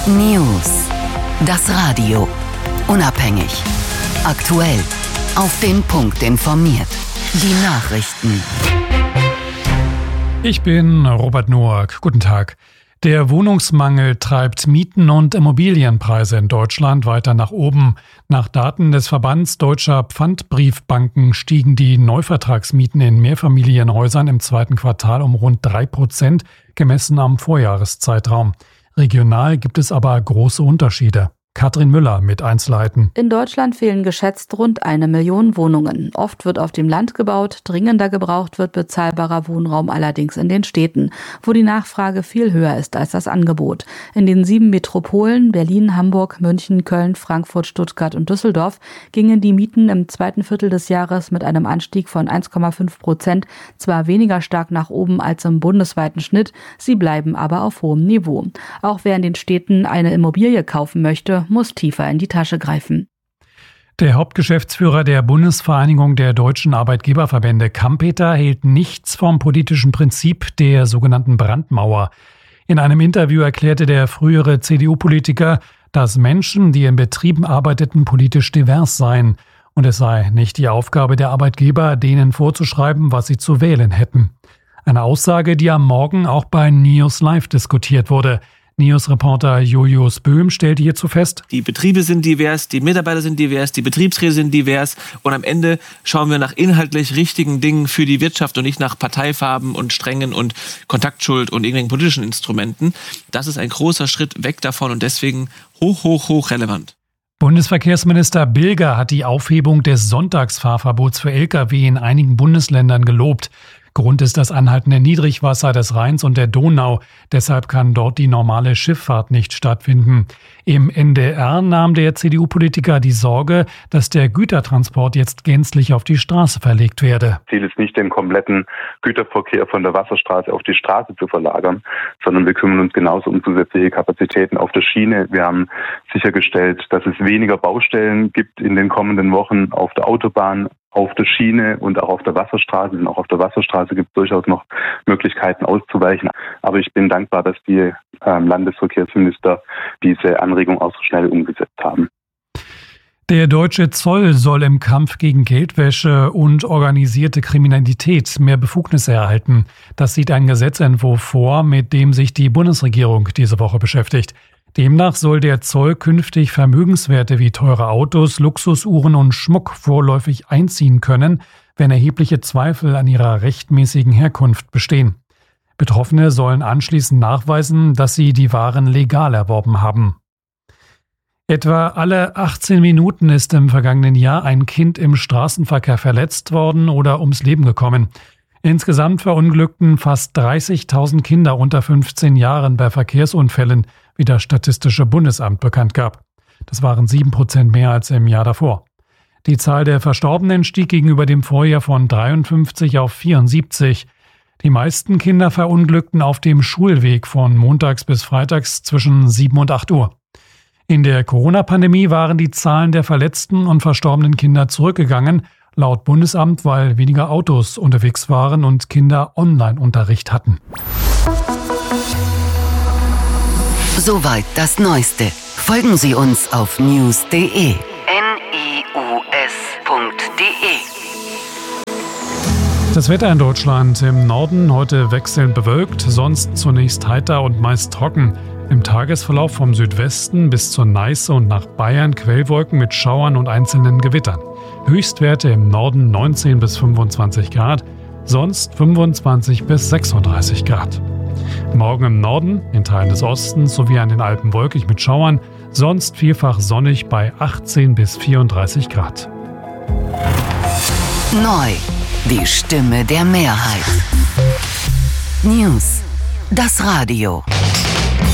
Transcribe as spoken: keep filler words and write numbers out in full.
News. Das Radio. Unabhängig. Aktuell. Auf den Punkt informiert. Die Nachrichten. Ich bin Robert Noack. Guten Tag. Der Wohnungsmangel treibt Mieten und Immobilienpreise in Deutschland weiter nach oben. Nach Daten des Verbands Deutscher Pfandbriefbanken stiegen die Neuvertragsmieten in Mehrfamilienhäusern im zweiten Quartal um rund drei Prozent, gemessen am Vorjahreszeitraum. Regional gibt es aber große Unterschiede. Katrin Müller mit Einzelheiten. In Deutschland fehlen geschätzt rund eine Million Wohnungen. Oft wird auf dem Land gebaut, dringender gebraucht wird bezahlbarer Wohnraum allerdings in den Städten, wo die Nachfrage viel höher ist als das Angebot. In den sieben Metropolen Berlin, Hamburg, München, Köln, Frankfurt, Stuttgart und Düsseldorf gingen die Mieten im zweiten Viertel des Jahres mit einem Anstieg von eins Komma fünf Prozent zwar weniger stark nach oben als im bundesweiten Schnitt, sie bleiben aber auf hohem Niveau. Auch wer in den Städten eine Immobilie kaufen möchte, muss tiefer in die Tasche greifen. Der Hauptgeschäftsführer der Bundesvereinigung der deutschen Arbeitgeberverbände, Kampeter, hält nichts vom politischen Prinzip der sogenannten Brandmauer. In einem Interview erklärte der frühere C D U-Politiker, dass Menschen, die in Betrieben arbeiteten, politisch divers seien. Und es sei nicht die Aufgabe der Arbeitgeber, denen vorzuschreiben, was sie zu wählen hätten. Eine Aussage, die am Morgen auch bei News Live diskutiert wurde. News-Reporter Julius Böhm stellte hierzu fest: Die Betriebe sind divers, die Mitarbeiter sind divers, die Betriebsräte sind divers und am Ende schauen wir nach inhaltlich richtigen Dingen für die Wirtschaft und nicht nach Parteifarben und Strängen und Kontaktschuld und irgendwelchen politischen Instrumenten. Das ist ein großer Schritt weg davon und deswegen hoch, hoch, hoch relevant. Bundesverkehrsminister Bilger hat die Aufhebung des Sonntagsfahrverbots für L K W in einigen Bundesländern gelobt. Grund ist das anhaltende Niedrigwasser des Rheins und der Donau. Deshalb kann dort die normale Schifffahrt nicht stattfinden. Im N D R nahm der C D U-Politiker die Sorge, dass der Gütertransport jetzt gänzlich auf die Straße verlegt werde. Ziel ist nicht, den kompletten Güterverkehr von der Wasserstraße auf die Straße zu verlagern, sondern wir kümmern uns genauso um zusätzliche Kapazitäten auf der Schiene. Wir haben sichergestellt, dass es weniger Baustellen gibt in den kommenden Wochen auf der Autobahn, auf der Schiene und auch auf der Wasserstraße. Denn auch auf der Wasserstraße gibt es durchaus noch Möglichkeiten auszuweichen. Aber ich bin dankbar, dass die ähm, Landesverkehrsminister diese Anregung auch so schnell umgesetzt haben. Der deutsche Zoll soll im Kampf gegen Geldwäsche und organisierte Kriminalität mehr Befugnisse erhalten. Das sieht ein Gesetzentwurf vor, mit dem sich die Bundesregierung diese Woche beschäftigt. Demnach soll der Zoll künftig Vermögenswerte wie teure Autos, Luxusuhren und Schmuck vorläufig einziehen können, wenn erhebliche Zweifel an ihrer rechtmäßigen Herkunft bestehen. Betroffene sollen anschließend nachweisen, dass sie die Waren legal erworben haben. Etwa alle achtzehn Minuten ist im vergangenen Jahr ein Kind im Straßenverkehr verletzt worden oder ums Leben gekommen. Insgesamt verunglückten fast dreißigtausend Kinder unter fünfzehn Jahren bei Verkehrsunfällen, wie das Statistische Bundesamt bekannt gab. Das waren sieben Prozent mehr als im Jahr davor. Die Zahl der Verstorbenen stieg gegenüber dem Vorjahr von dreiundfünfzig auf vierundsiebzig. Die meisten Kinder verunglückten auf dem Schulweg von montags bis freitags zwischen sieben und acht Uhr. In der Corona-Pandemie waren die Zahlen der verletzten und verstorbenen Kinder zurückgegangen, laut Bundesamt, weil weniger Autos unterwegs waren und Kinder Online-Unterricht hatten. Soweit das Neueste. Folgen Sie uns auf news punkt de. N I U S punkt de. Das Wetter in Deutschland: im Norden heute wechselnd bewölkt, sonst zunächst heiter und meist trocken. Im Tagesverlauf vom Südwesten bis zur Neiße und nach Bayern Quellwolken mit Schauern und einzelnen Gewittern. Höchstwerte im Norden neunzehn bis fünfundzwanzig Grad, sonst fünfundzwanzig bis sechsunddreißig Grad. Morgen im Norden, in Teilen des Ostens sowie an den Alpen wolkig mit Schauern, sonst vielfach sonnig bei achtzehn bis vierunddreißig Grad. Neu, die Stimme der Mehrheit. News, das Radio.